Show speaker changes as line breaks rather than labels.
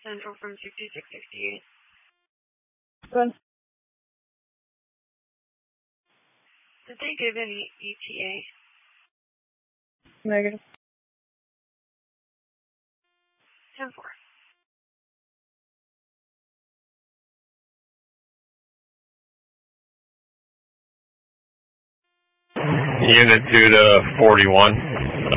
Central from 6668.
Good.
Did they give any ETA?
Negative.
10-4.
Unit 2 to 41.